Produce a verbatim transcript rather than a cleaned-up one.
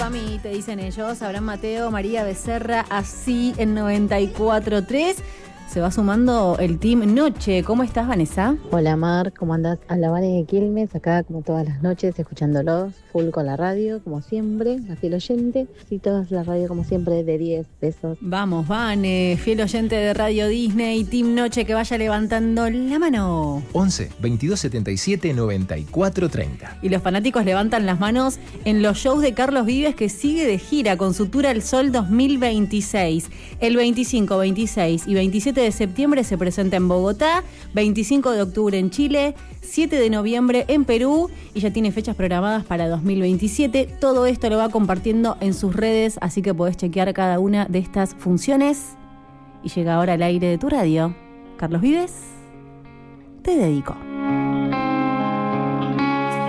mí, te dicen ellos. Abraham Mateo, María Becerra, así en noventa y cuatro punto tres. Se va sumando el Team Noche. ¿Cómo estás, Vanessa? Hola, Mar, ¿cómo andás? A la Vane de Quilmes, acá como todas las noches, escuchándolos, full con la radio, como siempre, la fiel oyente. Sí, todas la radio, como siempre, de diez pesos. Vamos, Vane, fiel oyente de Radio Disney, Team Noche, que vaya levantando la mano. once, veintidós setenta y siete, noventa y cuatro treinta. Y los fanáticos levantan las manos en los shows de Carlos Vives, que sigue de gira con su Tour al Sol dos mil veintiséis. El veinticinco, veintiséis y veintisiete de septiembre se presenta en Bogotá, veinticinco de octubre en Chile, siete de noviembre en Perú y ya tiene fechas programadas para dos mil veintisiete. Todo esto lo va compartiendo en sus redes, así que podés chequear cada una de estas funciones. Y llega ahora al aire de tu radio. Carlos Vives, te dedico.